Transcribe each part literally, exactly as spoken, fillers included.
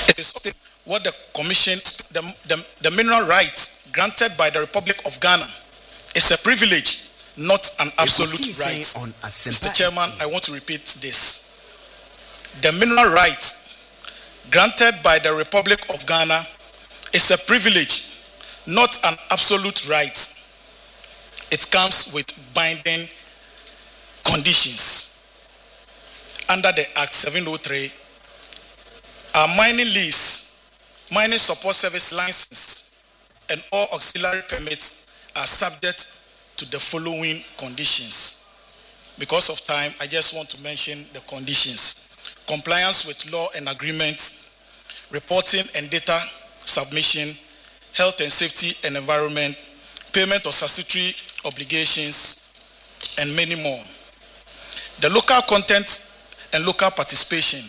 It is what the commission, the, the, the mineral rights granted by the Republic of Ghana is a privilege, not an absolute right. Mister Chairman, I want to repeat this. The mineral rights granted by the Republic of Ghana is a privilege, not an absolute right. It comes with binding conditions. Under the Act seven oh three, our mining lease, mining support service license, and all auxiliary permits are subject to the following conditions. Because of time, I just want to mention the conditions. Compliance with law and agreement, reporting and data submission, health and safety and environment, payment of statutory obligations, and many more. The local content and local participation.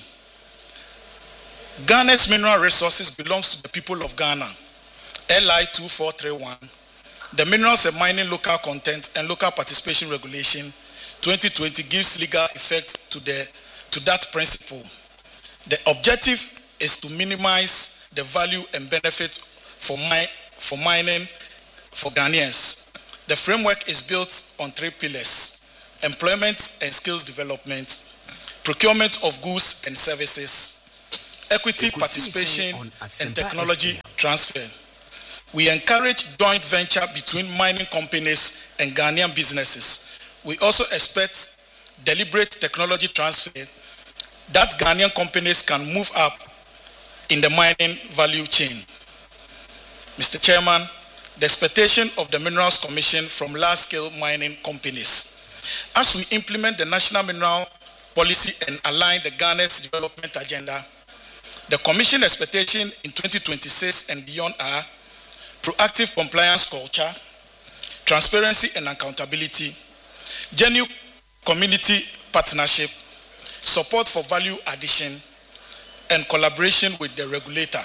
Ghana's mineral resources belongs to the people of Ghana. L I two four three one. The Minerals and Mining Local Content and Local Participation Regulation twenty twenty gives legal effect to the to that principle. The objective is to minimize the value and benefit for, mi for mining for Ghanaians. The framework is built on three pillars: employment and skills development, procurement of goods and services, equity participation, and technology transfer. We encourage joint venture between mining companies and Ghanaian businesses. We also expect deliberate technology transfer that Ghanaian companies can move up in the mining value chain. Mister Chairman, the expectation of the Minerals Commission from large-scale mining companies. As we implement the National Mineral Policy and align the Ghana's development agenda, the Commission expectation in twenty twenty-six and beyond are proactive compliance culture, transparency and accountability, genuine community partnership, support for value addition, and collaboration with the regulator.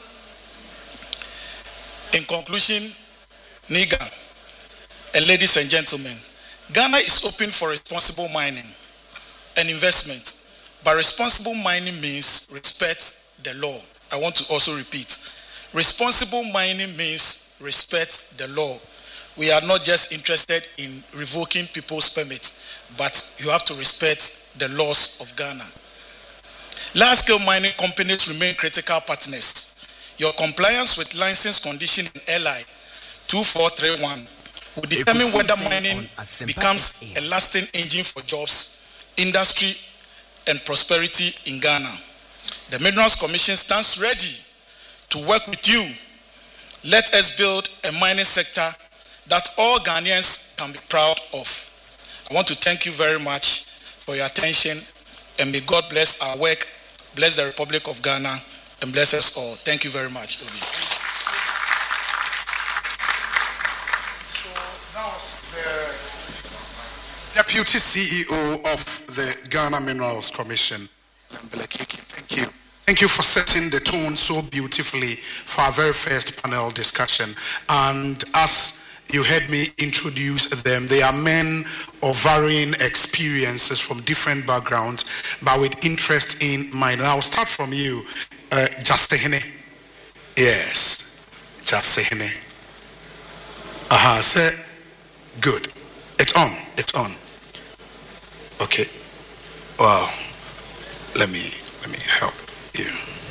In conclusion, NIGA, and ladies and gentlemen, Ghana is open for responsible mining and investment, but responsible mining means respect the law. I want to also repeat, responsible mining means respect the law. We are not just interested in revoking people's permits, but you have to respect the laws of Ghana. Large-scale mining companies remain critical partners. Your compliance with license condition in L I two four three one will determine whether mining becomes a lasting engine for jobs, industry, and prosperity in Ghana. The Minerals Commission stands ready to work with you. Let us build a mining sector that all Ghanaians can be proud of. I want to thank you very much for your attention, and may God bless our work, bless the Republic of Ghana, and bless us all. Thank you very much. Obi. So that was the Deputy C E O of the Ghana Minerals Commission. Thank you. Thank you for setting the tone so beautifully for our very first panel discussion. And as you heard me introduce them, they are men of varying experiences from different backgrounds, but with interest in mining. I'll start from you, uh, Justehene. Yes, Justehene. Aha, uh-huh. Say, good. It's on, it's on. Okay. Wow. Let me, let me help you.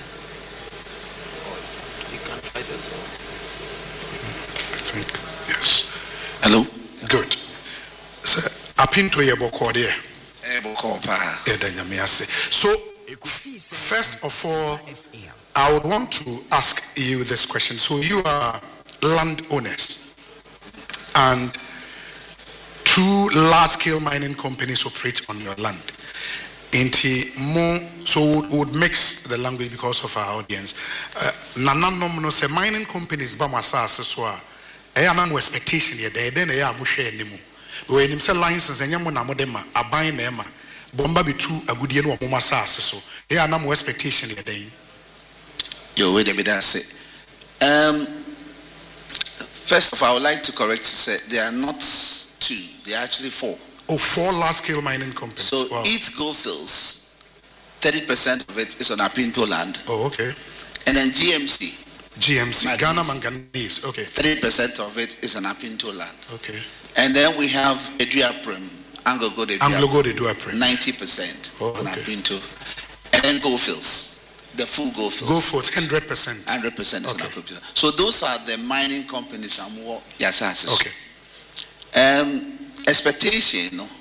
You can try this one. I think, yes. Hello? Good. So, apinto yeboko there. Eboko pa. So, first of all, I would want to ask you this question. So, you are landowners, and two large-scale mining companies operate on your land. Inti mo, so would, would mix the language because of our audience. Nana no say mining companies ba masase so a e ana no expectation ye dey den e ya mo hwe animu. We nim say license enya mo na mo dem ma aban na e ma bomba bitu agudie no mo masase so e ana mo expectation ye den. Yo we dey be that say. Um first of all, I would like to correct to say they are not two, they are actually four. Oh, four large-scale mining companies. So wow. East Goldfields, thirty percent of it is on Apinto land. Oh, okay. And then G M C. G M C, Manganese. Ghana Manganese, okay. thirty percent of it is an Apinto land. Okay. And then we have Eduaprim, Anglo Gold Anglo Gold Eduaprim. ninety percent Oh, on okay. Apinto. And then Goldfields, the full Goldfields. Goldfields, one hundred percent. one hundred percent is Okay. an Apinto. So those are the mining companies and more Yasasis. Okay. Um, expectation, no.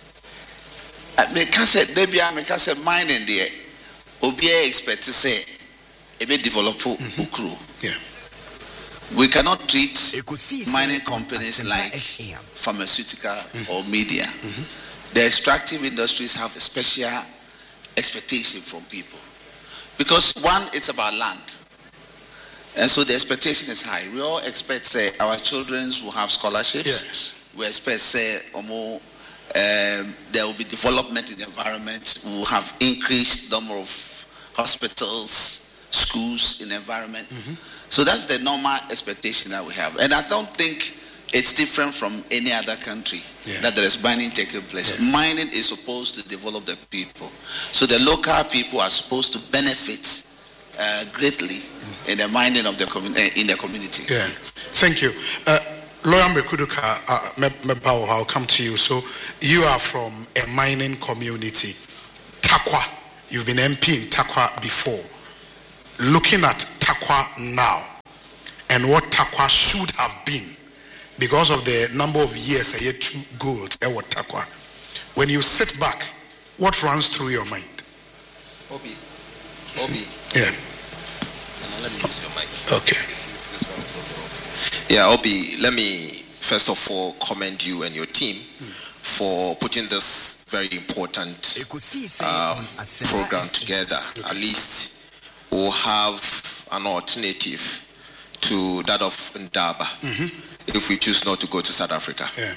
I mean, can say, maybe I can say mining there. Obi expect to say, a bit develop Ukru. Yeah. We cannot treat mining companies like pharmaceutical or media. Mm-hmm. The extractive industries have a special expectation from people. Because one, it's about land. And so the expectation is high. We all expect, say, our children will have scholarships. Yes. We expect, say, more, um, there will be development in the environment. We will have increased number of hospitals, schools in the environment. Mm-hmm. So that's the normal expectation that we have. And I don't think it's different from any other country Yeah. that there is mining taking place. Yeah. Mining is supposed to develop the people. So the local people are supposed to benefit uh, greatly mm-hmm. in the mining of the community, in the community. Yeah. Thank you. Uh, Lawyer Mekuduka, uh, Mebao, I'll come to you. So you are from a mining community. Takwa, you've been M P in Takwa before. Looking at Takwa now and what Takwa should have been because of the number of years a year to gold at Takwa. When you sit back, what runs through your mind? Obi. Obi. Yeah. Let me use your mic. Okay. This, this one is also off. Yeah, Obi, let me first of all commend you and your team hmm. for putting this very important um, program together. At least we'll have an alternative to that of Ndaba mm-hmm. if we choose not to go to South Africa. Yeah.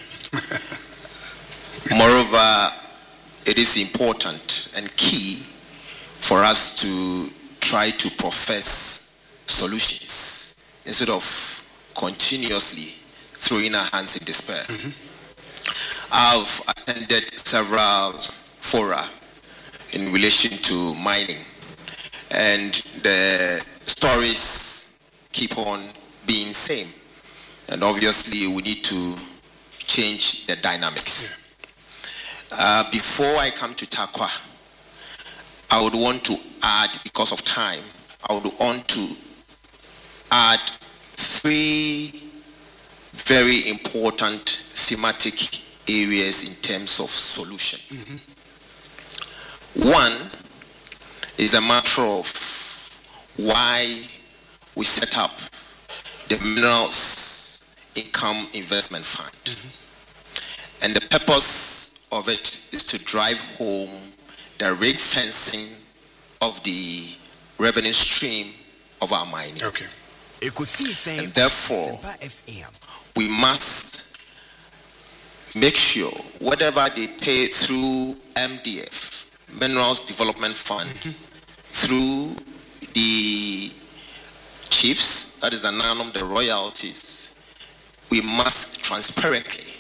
Moreover, it is important and key for us to try to profess solutions instead of continuously throwing our hands in despair. Mm-hmm. I've attended several fora in relation to mining, and the stories keep on being same. And obviously, we need to change the dynamics. Yeah. Uh, before I come to Takwa, I would want to add, because of time, I would want to add three very important thematic areas in terms of solution. Mm-hmm. One is a matter of why we set up the Minerals Income Investment Fund. Mm-hmm. And the purpose of it is to drive home the ring fencing of the revenue stream of our mining. Okay. And therefore, we must make sure whatever they pay through M D F, Minerals Development Fund, mm-hmm. through the chiefs, that is the Nanum, the royalties, we must transparently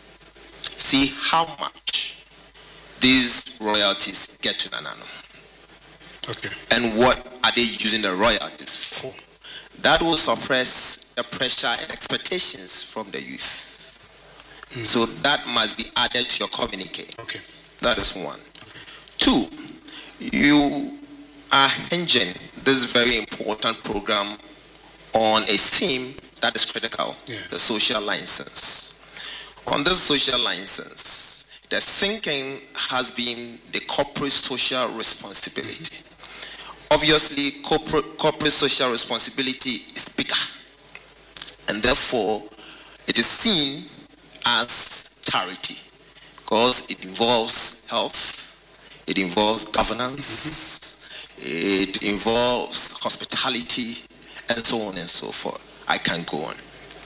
see how much these royalties get to the Nanum. Okay. And what are they using the royalties for? That will suppress the pressure and expectations from the youth. Mm. So that must be added to your communique. Okay. That is one. Okay. Two, you are hinging this very important program on a theme that is critical, yeah. the social license. On this social license, the thinking has been the corporate social responsibility. Mm-hmm. Obviously, corporate, corporate social responsibility is bigger, and therefore it is seen as charity because it involves health, it involves governance, it involves hospitality, and so on and so forth. I can go on.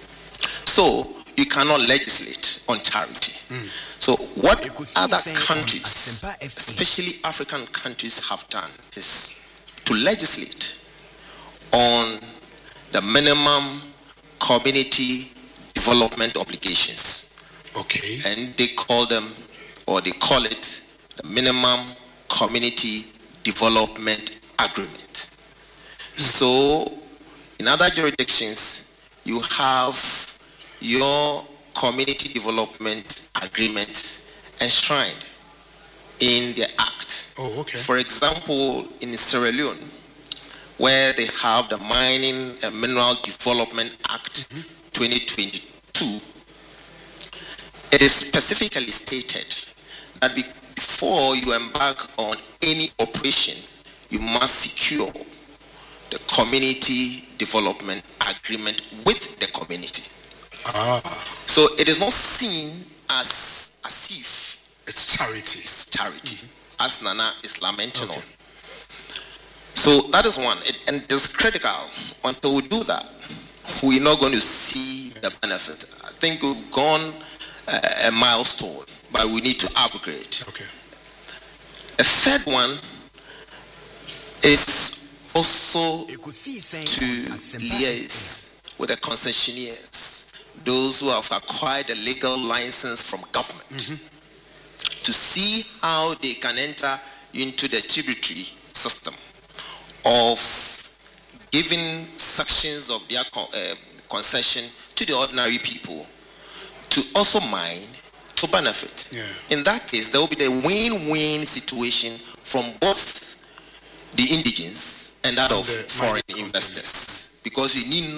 So you cannot legislate on charity. Mm. So what other countries, especially African countries, have done is to legislate on the minimum community development obligations. Okay. And they call them, or they call it, the minimum community development agreement. Mm. So, in other jurisdictions, you have your community development agreements enshrined in the act. Oh, okay. For example, in Sierra Leone, where they have the Mining and Mineral Development Act mm-hmm. twenty twenty-two, it is specifically stated that before you embark on any operation, you must secure the community development agreement with the community. Ah. So it is not seen as as if it's charity. It's charity, mm-hmm. as Nana is lamenting okay. on. So that is one, it, and it's critical. Until we do that, we're not going to see the benefit. I think we've gone uh, a milestone, but we need to upgrade. Okay. A third one is also to liaise with the concessionaires, those who have acquired a legal license from government, mm-hmm. to see how they can enter into the tributary system of giving sections of their uh, concession to the ordinary people to also mine to benefit. Yeah. In that case, there will be the win-win situation from both the indigenes and that and of foreign investors, because you need